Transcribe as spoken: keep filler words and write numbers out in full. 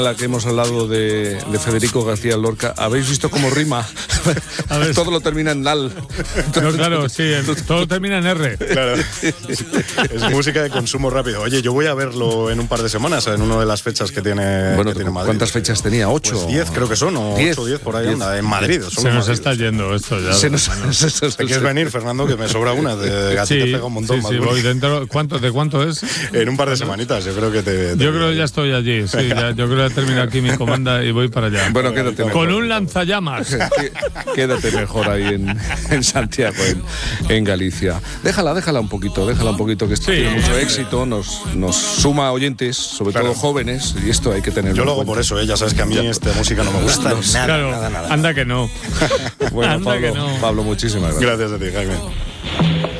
La que hemos hablado de, de Federico García Lorca, ¿habéis visto cómo rima? A ver. Todo lo termina en nal. No, claro, sí, el, todo termina en R. Claro, es música de consumo rápido. Oye, yo voy a verlo en un par de semanas, en una de las fechas que tiene, bueno, que tiene Madrid. ¿Cuántas fechas tenía? ¿Ocho? Pues diez creo que son, o diez. ocho o diez por ahí anda, en Madrid. Se nos Madrid. Está yendo esto ya. Se nos, bueno. se, se, se, ¿Te quieres venir, Fernando? Que me sobra una, de, a ti sí, te pega un montón. Sí, sí, voy dentro. ¿Cuánto, ¿De cuánto es? En un par de semanitas, yo creo que te... te yo creo que ya estoy allí, sí, ya, yo creo que he terminado aquí mi comanda y voy para allá. Bueno, quédate mejor. Con un lanzallamas. Quédate mejor ahí en, en Santiago, en, en Galicia. Déjala, déjala un poquito, déjala un poquito, que esto sí, tiene mucho éxito, nos, nos suma oyentes, sobre claro. todo jóvenes, y esto hay que tenerlo. Yo lo hago por eso, ¿eh? Ya sabes que a mí ya. esta música no me gusta no, nada, claro, nada, nada. Anda que no. Bueno, anda Pablo, que no. Pablo, muchísimas gracias. Gracias a ti, Jaime.